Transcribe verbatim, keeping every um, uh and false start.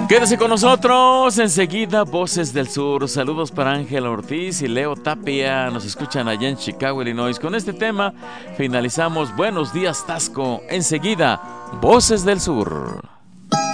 Quédese con nosotros, enseguida Voces del Sur. Saludos para Ángela Ortiz y Leo Tapia, nos escuchan allá en Chicago, Illinois. Con este tema finalizamos Buenos Días Tasco. Enseguida, Voces del Sur.